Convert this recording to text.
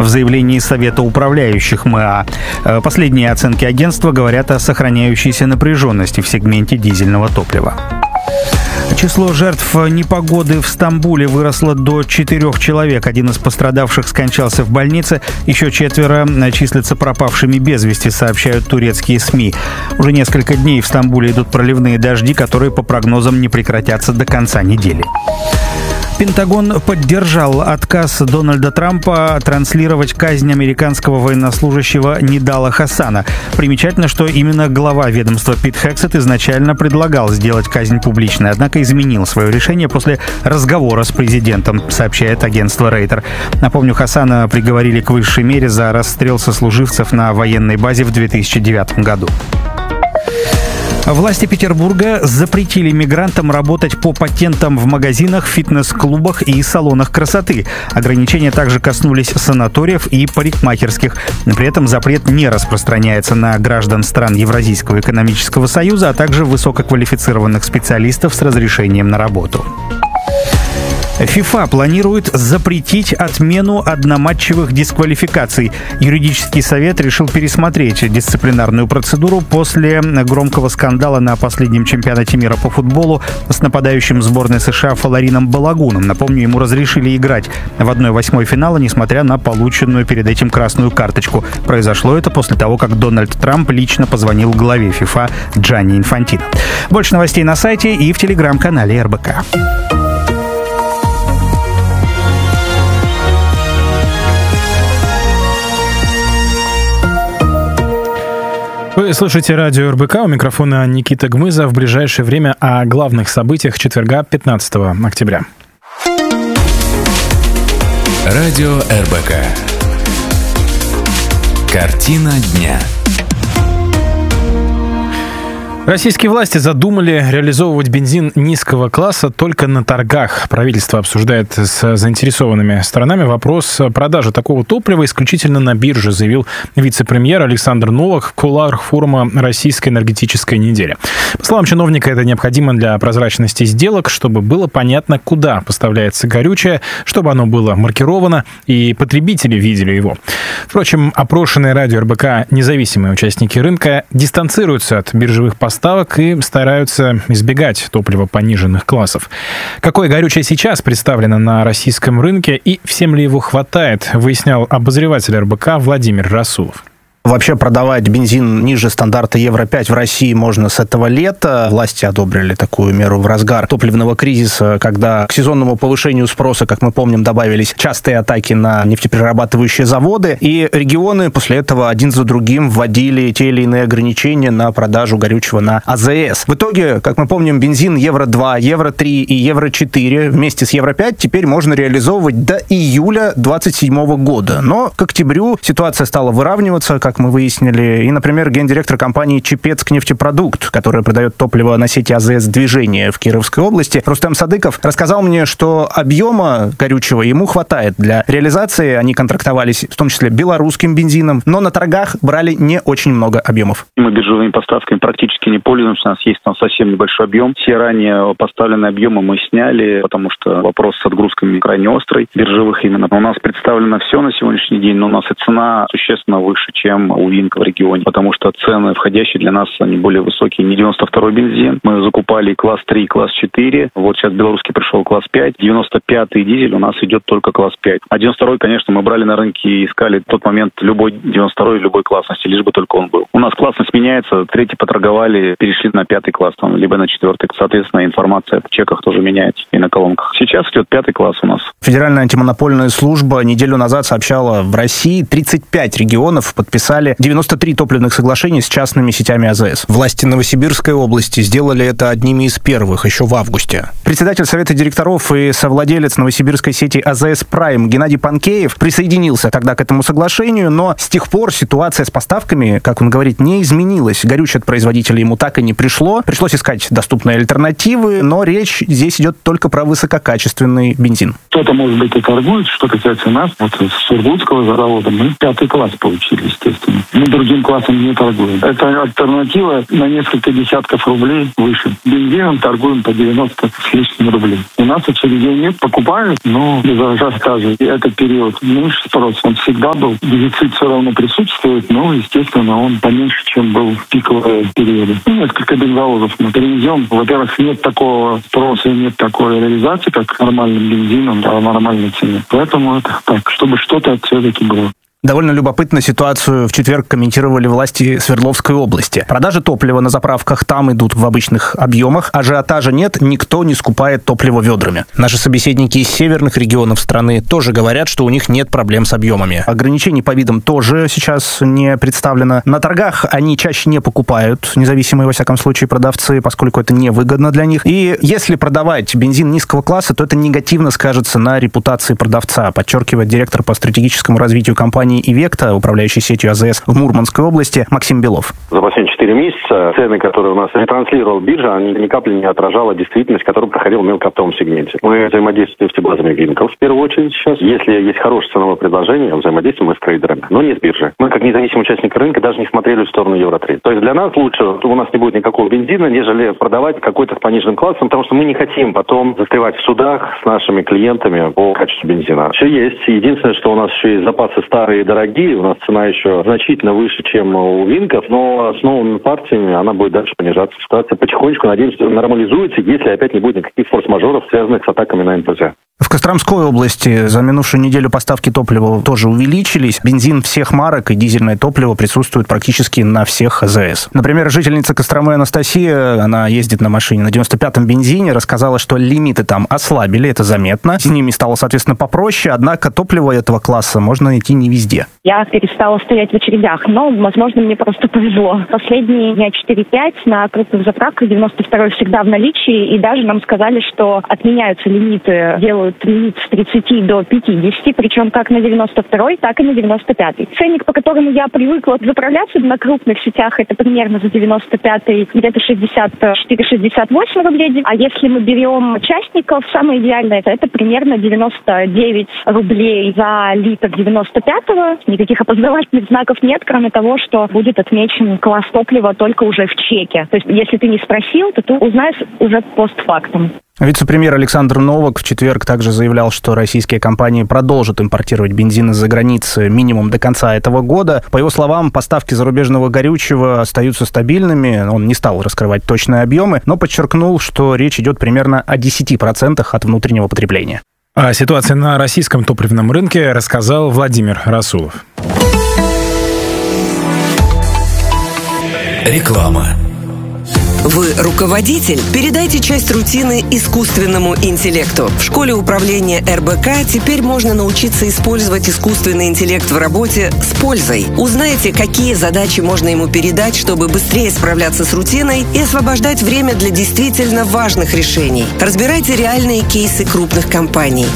в заявлении Совета управляющих МА. Последние оценки агентства говорят о сохраняющейся напряженности в сегменте дизельного топлива. Число жертв непогоды в Стамбуле выросло до 4 человек. Один из пострадавших скончался в больнице. Еще 4 числятся пропавшими без вести, сообщают турецкие СМИ. Уже несколько дней в Стамбуле идут проливные дожди, которые по прогнозам не прекратятся до конца недели. Пентагон поддержал отказ Дональда Трампа транслировать казнь американского военнослужащего Нидала Хасана. Примечательно, что именно глава ведомства Пит Хексет изначально предлагал сделать казнь публичной, однако изменил свое решение после разговора с президентом, сообщает агентство Рейтер. Напомню, Хасана приговорили к высшей мере за расстрел сослуживцев на военной базе в 2009 году. Власти Петербурга запретили мигрантам работать по патентам в магазинах, фитнес-клубах и салонах красоты. Ограничения также коснулись санаториев и парикмахерских. При этом запрет не распространяется на граждан стран Евразийского экономического союза, а также высококвалифицированных специалистов с разрешением на работу. ФИФА планирует запретить отмену одноматчевых дисквалификаций. Юридический совет решил пересмотреть дисциплинарную процедуру после громкого скандала на последнем чемпионате мира по футболу с нападающим сборной США Фаларином Балагуном. Напомню, ему разрешили играть в 1/8 финала, несмотря на полученную перед этим красную карточку. Произошло это после того, как Дональд Трамп лично позвонил главе ФИФА Джанни Инфантино. Больше новостей на сайте и в телеграм-канале РБК. Вы слушаете радио РБК, у микрофона Никита Гмыза. В ближайшее время о главных событиях четверга, 15 октября. Радио РБК. Картина дня. Российские власти задумали реализовывать бензин низкого класса только на торгах. Правительство обсуждает с заинтересованными сторонами вопрос продажи такого топлива исключительно на бирже, заявил вице-премьер Александр Новак в кулуарах форума «Российская энергетическая неделя». По словам чиновника, это необходимо для прозрачности сделок, чтобы было понятно, куда поставляется горючее, чтобы оно было маркировано и потребители видели его. Впрочем, опрошенные радио РБК независимые участники рынка дистанцируются от биржевых поставок и стараются избегать топлива пониженных классов. Какое горючее сейчас представлено на российском рынке и всем ли его хватает, выяснял обозреватель РБК Владимир Расулов. Вообще продавать бензин ниже стандарта Евро-5 в России можно с этого лета. Власти одобрили такую меру в разгар топливного кризиса, когда к сезонному повышению спроса, как мы помним, добавились частые атаки на нефтеперерабатывающие заводы. И регионы после этого один за другим вводили те или иные ограничения на продажу горючего на АЗС. В итоге, как мы помним, бензин Евро-2, Евро-3 и Евро-4 вместе с Евро-5 теперь можно реализовывать до июля 2027 года. Но к октябрю ситуация стала выравниваться, как мы выяснили. И, например, гендиректор компании «Чепецк-нефтепродукт», которая продает топливо на сети АЗС «Движение» в Кировской области, Рустем Садыков, рассказал мне, что объема горючего ему хватает для реализации. Они контрактовались в том числе белорусским бензином, но на торгах брали не очень много объемов. Мы биржевыми поставками практически не пользуемся. У нас есть совсем небольшой объем. Все ранее поставленные объемы мы сняли, потому что вопрос с отгрузками крайне острый, биржевых именно. У нас представлено все на сегодняшний день, но у нас и цена существенно выше, чем у Винка в регионе, потому что цены входящие для нас, они более высокие. Не 92-й бензин. Мы закупали класс 3, класс 4. Вот сейчас белорусский пришел класс 5. 95-й дизель у нас идет только класс 5. А 92-й, конечно, мы брали на рынке и искали в тот момент любой 92-й, любой классности, лишь бы только он был. У нас классность меняется. Третий поторговали, перешли на 5-й класс, либо на 4-й. Соответственно, информация в чеках тоже меняется и на колонках. Сейчас идет 5-й класс у нас. Федеральная антимонопольная служба неделю назад сообщала, в России 35 регионов подписали 93 топливных соглашений с частными сетями АЗС. Власти Новосибирской области сделали это одними из первых, еще в августе. Председатель Совета директоров и совладелец новосибирской сети АЗС Прайм Геннадий Панкеев присоединился тогда к этому соглашению, но с тех пор ситуация с поставками, как он говорит, не изменилась. Горючее от производителя ему так и не пришло. Пришлось искать доступные альтернативы, но речь здесь идет только про высококачественный бензин. Кто-то, может быть, и торгует. Что касается нас, вот с Сургутского завода мы 5 класс получили, естественно. Мы другим классом не торгуем. Это альтернатива на несколько десятков рублей выше. Бензином торгуем по 90 с лишним рублей. У нас очередей нет, покупают, но без ажиотажа. И этот период меньше спрос. Он всегда был. Дефицит все равно присутствует, но, естественно, он поменьше, чем был в пиковые периоды. Несколько бензовозов мы перевезем. Во-первых, нет такого спроса и нет такой реализации, как нормальным бензином, по нормальной цене. Поэтому это так, чтобы что-то все-таки было. Довольно любопытно ситуацию в четверг комментировали власти Свердловской области. Продажи топлива на заправках там идут в обычных объемах. Ажиотажа нет, никто не скупает топливо ведрами. Наши собеседники из северных регионов страны тоже говорят, что у них нет проблем с объемами. Ограничений по видам тоже сейчас не представлено. На торгах они чаще не покупают, независимые, во всяком случае, продавцы, поскольку это невыгодно для них. И если продавать бензин низкого класса, то это негативно скажется на репутации продавца, подчеркивает директор по стратегическому развитию компании «Ивекта», управляющей сетью АЗС в Мурманской области, Максим Белов. За последние 4 месяца цены, которые у нас ретранслировала биржа, они ни капли не отражала действительность, которая проходила в мелкооптовом сегменте. Мы взаимодействуем с нефтебазами рынков в первую очередь сейчас. Если есть хорошее ценовое предложение, взаимодействуем мы с трейдерами, но не с биржей. Мы, как независимый участник рынка, даже не смотрели в сторону Евротрейд. То есть для нас лучше, у нас не будет никакого бензина, нежели продавать какой-то с пониженным классом, потому что мы не хотим потом застревать в судах с нашими клиентами по качеству бензина. Все есть. Единственное, что у нас еще есть запасы старые и дорогие, у нас цена еще значительно выше, чем у Винков, но с новыми партиями она будет дальше понижаться. Ситуация потихонечку, надеемся, нормализуется, если опять не будет никаких форс-мажоров, связанных с атаками на НПЗ. В Костромской области за минувшую неделю поставки топлива тоже увеличились. Бензин всех марок и дизельное топливо присутствует практически на всех АЗС. Например, жительница Костромы Анастасия, она ездит на машине на 95-м бензине, рассказала, что лимиты там ослабили, это заметно. С ними стало, соответственно, попроще, однако топливо этого класса можно найти не везде. Я перестала стоять в очередях, но, возможно, мне просто повезло. Последние дня 4-5 на крупных заправках 92-й всегда в наличии, и даже нам сказали, что отменяются лимиты, делают лимит с 30 до 50, причем как на 92-й, так и на 95-й. Ценник, по которому я привыкла заправляться на крупных сетях, это примерно за 95-й где-то 64-68 рублей. А если мы берем частников, самое идеальное, это примерно 99 рублей за литр 95-го. Никаких опознавательных знаков нет, кроме того, что будет отмечен класс топлива только уже в чеке. То есть, если ты не спросил, то ты узнаешь уже постфактум. Вице-премьер Александр Новак в четверг также заявлял, что российские компании продолжат импортировать бензин из-за границы минимум до конца этого года. По его словам, поставки зарубежного горючего остаются стабильными. Он не стал раскрывать точные объемы, но подчеркнул, что речь идет примерно о 10% от внутреннего потребления. О ситуации на российском топливном рынке рассказал Владимир Расулов. Реклама. Вы руководитель? Передайте часть рутины искусственному интеллекту. В школе управления РБК теперь можно научиться использовать искусственный интеллект в работе с пользой. Узнайте, какие задачи можно ему передать, чтобы быстрее справляться с рутиной и освобождать время для действительно важных решений. Разбирайте реальные кейсы крупных компаний.